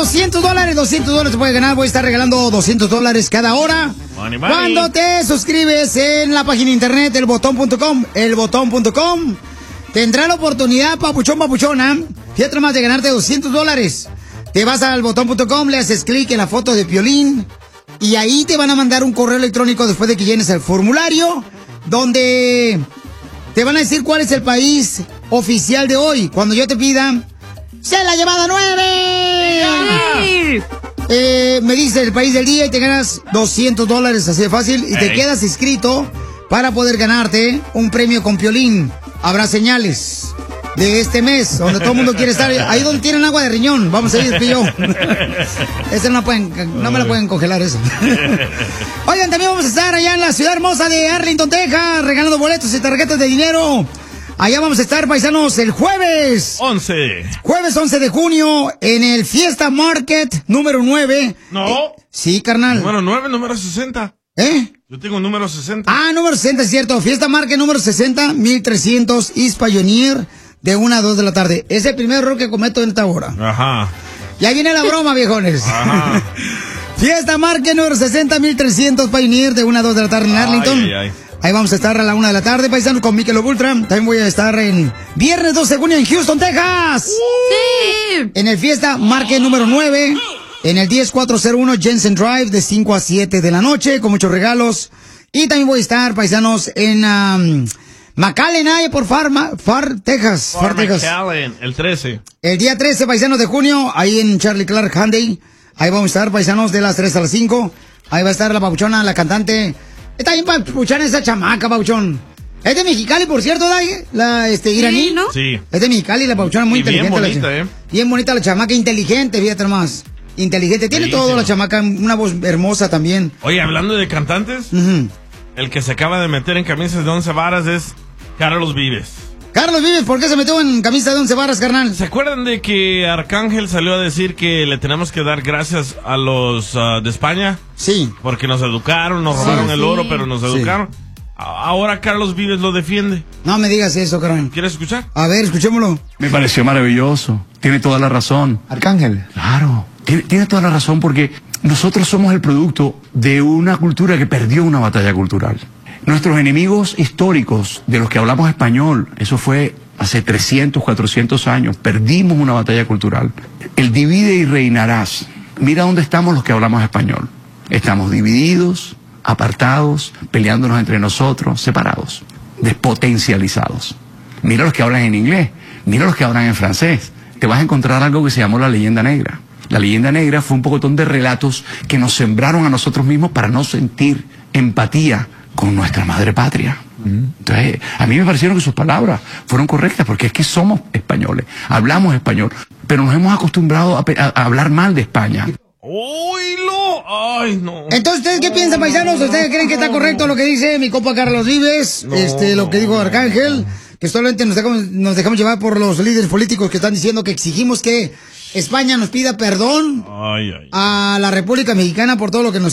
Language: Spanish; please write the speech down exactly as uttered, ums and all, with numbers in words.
doscientos dólares, doscientos dólares se puede ganar. Voy a estar regalando doscientos dólares cada hora. Money, money. Cuando te suscribes en la página de internet elbotón punto com, elbotón punto com, tendrá la oportunidad, papuchón, papuchona, fíjate más de ganarte doscientos dólares. Te vas al botón punto com, le haces clic en la foto de Piolín y ahí te van a mandar un correo electrónico después de que llenes el formulario, donde te van a decir cuál es el país oficial de hoy. Cuando yo te pida, ¡se la llevada nueve! ¡Sí! Eh, me dice el país del día y te ganas doscientos dólares, así de fácil, y te Ey. quedas inscrito para poder ganarte un premio con Piolín. Habrá señales de este mes, donde todo el mundo quiere estar, ahí donde tienen agua de riñón, vamos a ir tú y yo. Esa no, pueden, no me la pueden congelar eso. Oigan, también vamos a estar allá en la ciudad hermosa de Arlington, Texas, regalando boletos y tarjetas de dinero. Allá vamos a estar, paisanos, el jueves. once. Jueves once de junio, en el Fiesta Market número nueve. No. Eh, sí, carnal. Número nueve, número sesenta. ¿Eh? Yo tengo número sesenta. Ah, número sesenta, es cierto. Fiesta Market número sesenta, mil trescientos East Pioneer, de una a dos de la tarde. Es el primer error que cometo en esta hora. Ajá. Ya viene la broma, viejones. Ajá. Fiesta Market número sesenta, mil trescientos Pioneer, de una a dos de la tarde en Arlington. Ay, ay, ay. Ahí vamos a estar a la una de la tarde, paisanos, con Michelob Ultra. También voy a estar en viernes doce de junio en Houston, Texas. Sí. En el Fiesta Market número nueve, en el diez cuatrocientos uno Jensen Drive, de cinco a siete de la noche, con muchos regalos. Y también voy a estar, paisanos, en um, McAllen, ahí por Far, Far, Texas. Far, Far Texas. McAllen, el trece. El día trece, paisanos, de junio, ahí en Charlie Clark Hyundai. Ahí vamos a estar, paisanos, de las tres a las cinco. Ahí va a estar la papuchona, la cantante. Está bien papuchona esa chamaca, papuchón. Es de Mexicali, por cierto, ¿da? La, este, iraní. Sí, ¿no? Sí. Es de Mexicali, la papuchona muy Y bien inteligente. bonita, la, ¿eh? Bien bonita la chamaca, inteligente, fíjate nomás. Inteligente, tiene Bellísima. todo la chamaca, una voz hermosa también. Oye, hablando de cantantes, Ujú. el que se acaba de meter en camisas de once varas es Carlos Vives. Carlos Vives, ¿por qué se metió en camisa de once varas, carnal? ¿Se acuerdan de que Arcángel salió a decir que le tenemos que dar gracias a los uh, de España? Sí. Porque nos educaron, nos robaron Sí. el oro, pero nos Sí. educaron. A- Ahora Carlos Vives lo defiende. No me digas eso, carnal. ¿Quieres escuchar? A ver, escuchémoslo. Me pareció maravilloso. Tiene toda la razón. Arcángel. Claro. Tiene, tiene toda la razón porque nosotros somos el producto de una cultura que perdió una batalla cultural. Nuestros enemigos históricos, de los que hablamos español, eso fue hace trescientos, cuatrocientos años, perdimos una batalla cultural. El divide y reinarás. Mira dónde estamos los que hablamos español. Estamos divididos, apartados, peleándonos entre nosotros, separados, despotencializados. Mira los que hablan en inglés, mira los que hablan en francés. Te vas a encontrar algo que se llamó la leyenda negra. La leyenda negra fue un pocotón de relatos que nos sembraron a nosotros mismos para no sentir empatía con nuestra madre patria. Entonces, a mí me parecieron que sus palabras fueron correctas, porque es que somos españoles, hablamos español, pero nos hemos acostumbrado a, pe- a- a hablar mal de España. ¡Oílo! ¡Ay, no! Entonces, ¿ustedes qué piensan, paisanos? ¿Ustedes creen que está correcto lo que dice mi compa Carlos Vives? No, este, lo que dijo no, Arcángel, que solamente nos dejamos, nos dejamos llevar por los líderes políticos que están diciendo que exigimos que España nos pida perdón Ay, ay. a la República Mexicana por todo lo que nos